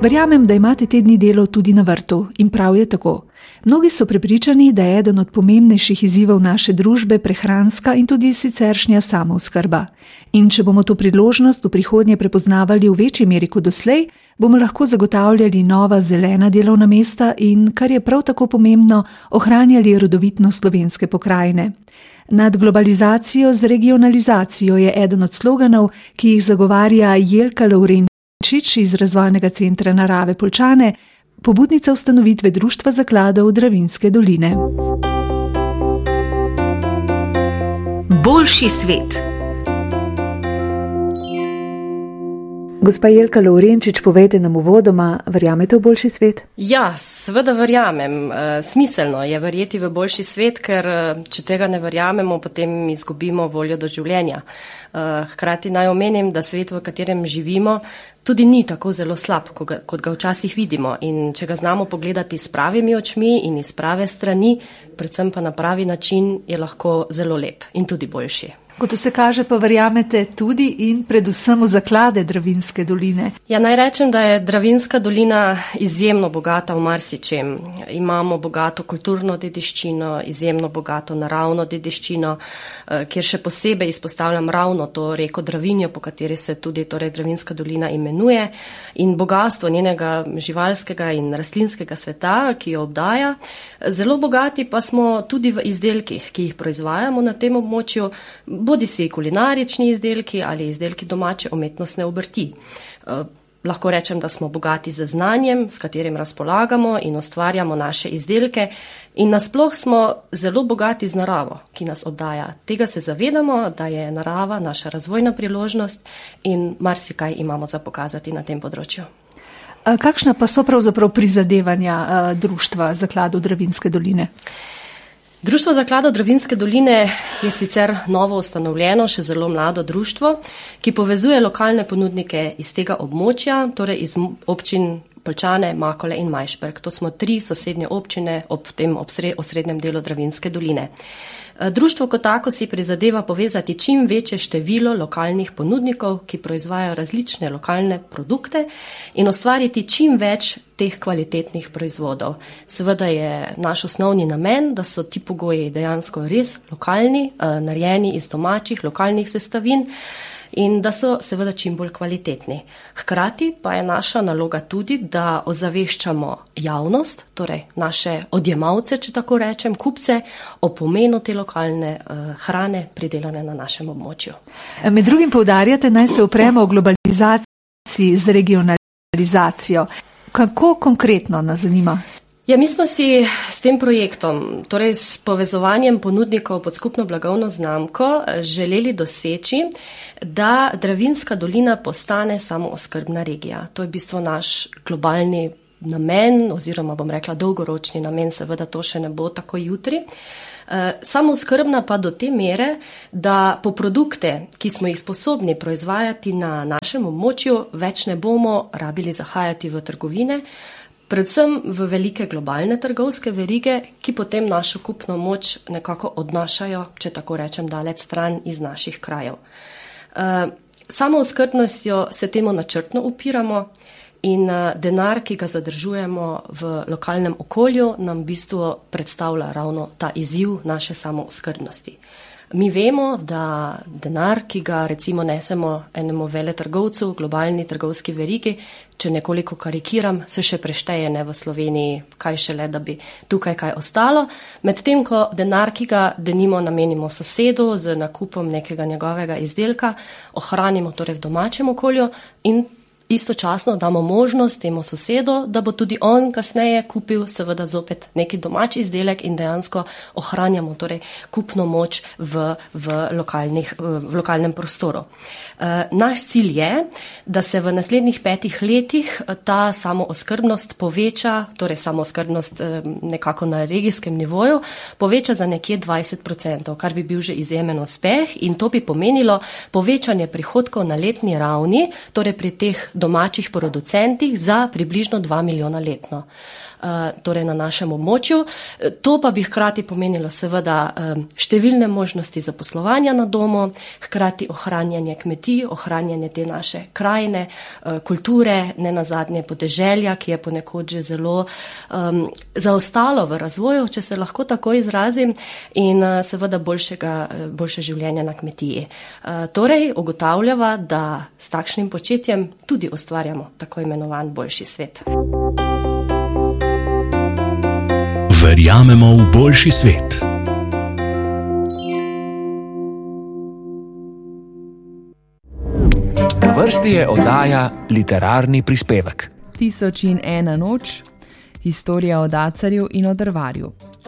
Verjamem, da imate te dni delo tudi na vrtu in prav je tako. Mnogi so prepričani, da je eden od pomembnejših izzivov naše družbe prehranska in tudi siceršnja samooskrba. In če bomo to priložnost v prihodnje prepoznavali v večji meri kot doslej, bomo lahko zagotavljali nova zelena delovna mesta in, kar je prav tako pomembno, ohranjali rodovitnost slovenske pokrajine. Nad globalizacijo z regionalizacijo je eden od sloganov, ki jih zagovarja Jelka Lovrenčič iz Razvojnega centra Narave Poljčane, pobudnica ustanovitve Društva zakladov Dravinjske doline. Boljši svet. Gospa Jelka Lovrenčič, povejte nam uvodoma, verjamete v boljši svet? Ja, seveda verjamem. Smiselno je verjeti v boljši svet, ker če tega ne verjamemo, potem izgubimo voljo do življenja. Hkrati naj omenim, da svet, v katerem živimo, tudi ni tako zelo slab, kot ga včasih vidimo. In če ga znamo pogledati s pravimi očmi in iz prave strani, predvsem pa na pravi način, je lahko zelo lep in tudi boljši. Kot se kaže, pa verjamete tudi in predvsem v zaklade Dravinjske doline. Ja, naj rečem, da je Dravinjska dolina izjemno bogata v marsičem. Imamo bogato kulturno dediščino, izjemno bogato naravno dediščino, kjer še posebej izpostavljam ravno to reko Dravinjo, po kateri se tudi Dravinjska dolina imenuje, in bogatstvo njenega živalskega in rastlinskega sveta, ki jo obdaja. Zelo bogati pa smo tudi v izdelkih, ki jih proizvajamo na tem območju, bodi si kulinarični izdelki ali izdelki domače umetnostne obrti. Lahko rečem, da smo bogati z znanjem, s katerim razpolagamo in ustvarjamo naše izdelke, in nasploh smo zelo bogati z naravo, ki nas obdaja. Tega se zavedamo, da je narava naša razvojna priložnost in marsikaj imamo za pokazati na tem področju. Kakšna pa so pravzaprav prizadevanja Društva zakladov Dravinjske doline? Društvo zakladov Dravinjske doline je sicer novo ustanovljeno, še zelo mlado društvo, ki povezuje lokalne ponudnike iz tega območja, torej iz občin Poljčane, Makole in Majšperk. To smo 3 sosednje občine ob tem osrednjem delu Dravinjske doline. Društvo kot tako si prizadeva povezati čim večje število lokalnih ponudnikov, ki proizvajajo različne lokalne produkte, in ustvariti čim več teh kvalitetnih proizvodov. Seveda je naš osnovni namen, da so ti pogoji dejansko res lokalni, narejeni iz domačih lokalnih sestavin, in da so seveda čim bolj kvalitetni. Hkrati pa je naša naloga tudi, da ozaveščamo javnost, torej naše odjemalce, če tako rečem, kupce, o pomenu te lokalne hrane pridelane na našem območju. Med drugim poudarjate, naj se opremo o globalizaciji z regionalizacijo. Kako konkretno nas zanima? Ja, mi smo si s tem projektom, torej s povezovanjem ponudnikov pod skupno blagovno znamko, želeli doseči, da Dravinjska dolina postane samooskrbna regija. To je v bistvu naš globalni namen, oziroma bom rekla dolgoročni namen, seveda to še ne bo tako jutri. Samooskrbna pa do te mere, da po produkte, ki smo jih sposobni proizvajati na našem območju, več ne bomo rabili zahajati v trgovine, predvsem v velike globalne trgovske verige, ki potem našo kupno moč nekako odnašajo, če tako rečem, daleč stran iz naših krajev. Samooskrbnostjo se temu načrtno upiramo in denar, ki ga zadržujemo v lokalnem okolju, nam v bistvu predstavlja ravno ta izziv naše samooskrbnosti. Mi vemo, da denar, ki ga recimo nesemo enemu veletrgovcu, globalni trgovski verigi, če nekoliko karikiram, se še prešteje ne v Sloveniji, kaj šele, da bi tukaj kaj ostalo. Medtem ko denar, ki ga denimo namenimo sosedu z nakupom nekega njegovega izdelka, ohranimo torej v domačem okolju in istočasno damo možnost temu sosedu, da bo tudi on kasneje kupil seveda zopet neki domač izdelek in dejansko ohranjamo torej kupno moč v lokalnem prostoru. Naš cilj je, da se v naslednjih 5 letih ta samooskrbnost poveča, torej samooskrbnost nekako na regijskem nivoju, poveča za nekje 20%, kar bi bil že izjemen uspeh, in to bi pomenilo povečanje prihodkov na letni ravni, torej pri teh domačih producentih za približno 2 milijona letno. Torej na našem območju. To pa bi hkrati pomenilo seveda številne možnosti zaposlovanja na domu, hkrati ohranjanje kmetij, ohranjanje te naše krajine, kulture, nenazadnje podeželja, ki je ponekod že zelo zaostalo v razvoju, če se lahko tako izrazim, in seveda boljše življenje na kmetiji. Torej ugotavljava, da s takšnim početjem tudi ustvarjamo tako imenovan boljši svet. Verjamemo v boljši svet. Na vrsti je oddaja Literarni prispevek. 1001 noč, historija o dacarju in o drvarju.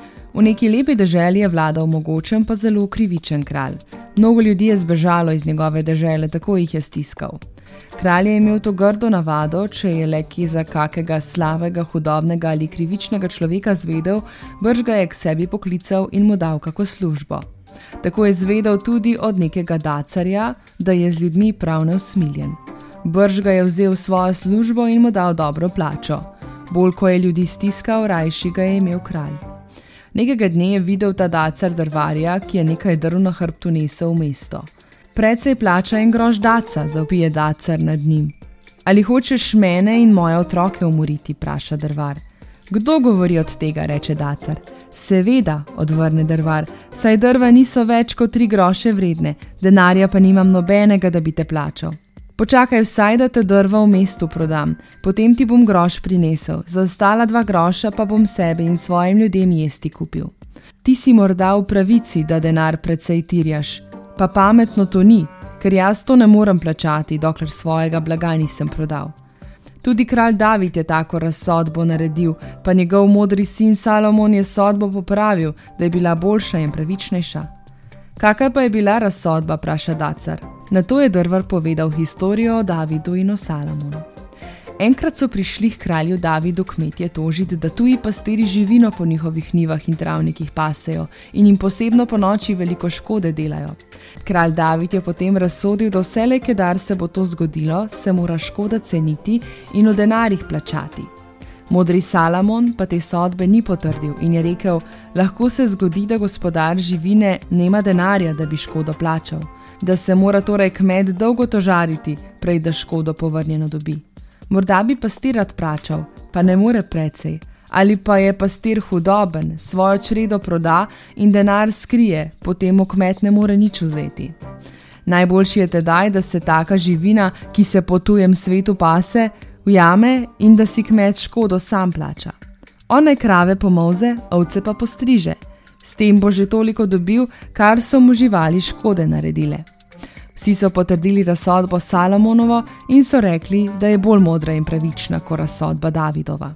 V neki lepi deželi je vladal mogočen pa zelo krivičen kralj. Mnogo ljudi je zbežalo iz njegove dežele, tako jih je stiskal. Kralj je imel to grdo navado, če je le kje za kakega slavega, hudobnega ali krivičnega človeka zvedel, brž ga je k sebi poklical in mu dal kako službo. Tako je zvedel tudi od nekega dacarja, da je z ljudmi prav neusmiljen. Brž ga je vzel svojo službo in mu dal dobro plačo. Bolj ko je ljudi stiskal, rajši ga je imel kralj. Nekega dne je videl ta dacar drvarja, ki je nekaj drv na hrbtu nesel v mesto. Precej plača en groš daca, zavpije dacar nad njim. Ali hočeš mene in moje otroke umoriti, vpraša drvar. Kdo govori od tega, reče dacar. Seveda, odvrne drvar, saj drva niso več kot 3 groše vredne, denarja pa nimam nobenega, da bi te plačal. Počakaj vsaj, da te drva v mestu prodam, potem ti bom groš prinesel, za ostala 2 groša pa bom sebi in svojim ljudem jesti kupil. Ti si morda v pravici, da denar precej tirjaš, pa pametno to ni, ker jaz to ne morem plačati, dokler svojega blaga nisem prodal. Tudi kralj David je tako razsodbo naredil, pa njegov modri sin Salomon je sodbo popravil, da je bila boljša in pravičnejša. Kakaj pa je bila razsodba, vpraša dacar. Na to je drvar povedal historijo o Davidu in o Salomonu. Enkrat so prišli k kralju Davidu kmetje tožiti, da tuji pastiri živino po njihovih njivah in travnikih pasejo in jim posebno po noči veliko škode delajo. Kralj David je potem razsodil, da vselej, kadar se bo to zgodilo, se mora škoda ceniti in v denarjih plačati. Modri Salomon pa te sodbe ni potrdil in je rekel, lahko se zgodi, da gospodar živine nema denarja, da bi škodo plačal, da se mora torej kmet dolgo tožariti, prej da škodo povrnjeno dobi. Morda bi pastir rad plačal, pa ne more precej, ali pa je pastir hudoben, svojo čredo proda in denar skrije, potem mu kmet ne more nič vzeti. Najboljši je tedaj, da se taka živina, ki se po tujem svetu pase, ujame in da si kmet škodo sam plača. On naj krave pomolze, ovce pa postriže. S tem bo že toliko dobil, kar so mu živali škode naredile. Vsi so potrdili razsodbo Salomonovo in so rekli, da je bolj modra in pravična kot razsodba Davidova.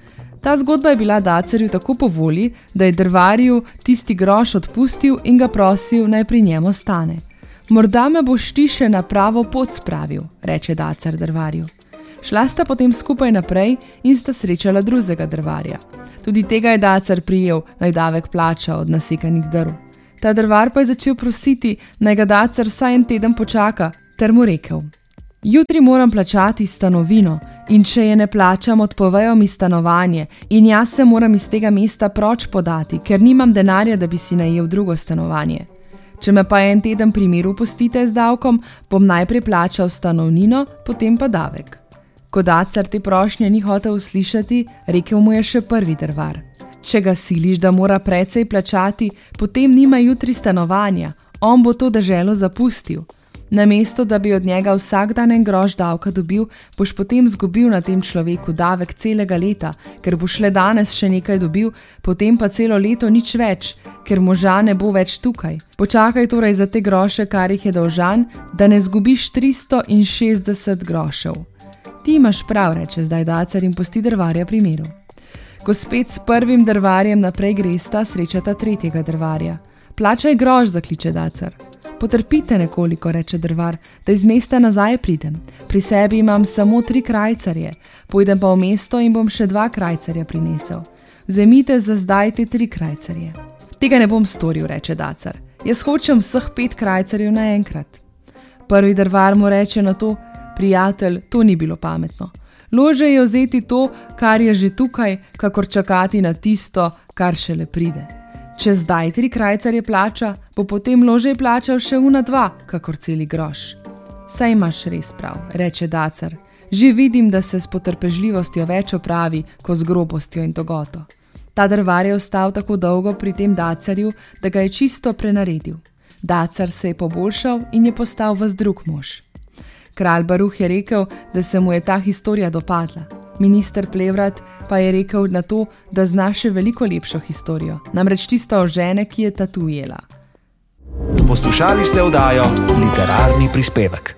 Ta zgodba je bila dacarju tako po volji, da je drvarju tisti groš odpustil in ga prosil, naj pri njemu ostane. Morda me boš ti še na pravo pot spravil, reče dacar drvarju. Šla sta potem skupaj naprej in sta srečala drugega drvarja. Tudi tega je dacar prijel, naj davek plača od nasekanih drv. Ta drvar pa je začel prositi, naj ga dacar vsaj en teden počaka, ter mu rekel: jutri moram plačati stanovino in če je ne plačam, odpovejo mi stanovanje in jaz se moram iz tega mesta proč podati, ker nimam denarja, da bi si najel drugo stanovanje. Če me pa en teden pri miru pustite z davkom, bom najprej plačal stanovnino, potem pa davek. Ko dacar te prošnje ni hotel uslišati, rekel mu je še prvi drvar: če ga siliš, da mora precej plačati, potem nima jutri stanovanja, on bo to deželo zapustil. Namesto, da bi od njega vsak dan en groš davka dobil, boš potem zgubil na tem človeku davek celega leta, ker boš le danes še nekaj dobil, potem pa celo leto nič več, ker moža ne bo več tukaj. Počakaj torej za te groše, kar jih je dolžan, da ne zgubiš 360 grošev. Ti imaš prav, reče zdaj dacar in pusti drvarja pri miru. Ko spet s prvim drvarjem naprej gresta, srečata tretjega drvarja. Plačaj groš, zakliče dacar. Potrpite nekoliko, reče drvar, da iz mesta nazaj pridem. Pri sebi imam samo 3 krajcarje, pojdem pa v mesto in bom še 2 krajcarja prinesel. Vzemite za zdaj te 3 krajcarje. Tega ne bom storil, reče dacar. Jaz hočem vseh 5 krajcarjev naenkrat. Prvi drvar mu reče na to: Prijatelj, to ni bilo pametno. Lože je vzeti to, kar je že tukaj, kakor čakati na tisto, kar šele pride. Če zdaj 3 krajcarje plača, bo potem lože plačal še 2, kakor celi groš. Saj imaš res prav, reče dacar. Že vidim, da se s potrpežljivostjo več opravi, ko z grobostjo in togoto. Ta drvar je ostal tako dolgo pri tem dacarju, da ga je čisto prenaredil. Dacar se je poboljšal in je postal vas drug mož. Kralj Baruh je rekel, da se mu je ta historija dopadla. Minister Plevrat pa je rekel na to, da zna še veliko lepšo historijo, namreč tisto o žene, ki je tatu ujela. Poslušali ste oddajo Literarni prispevek.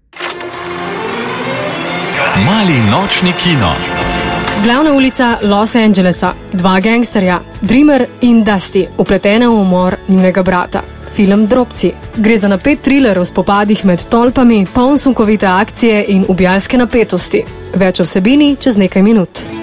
Mali nočni kino. Glavna ulica Los Angelesa, 2 gangsterja, Dreamer in Dusty, upletene v umor njunega brata. Film Drobci. Gre za napet thriller o spopadih med tolpami, poln sunkovite akcije in ubijalske napetosti. Več o vsebini čez nekaj minut.